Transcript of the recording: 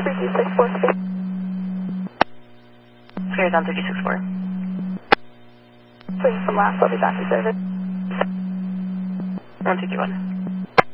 3264. Clears on 3264. Please from last, I'll be back to service. 1221.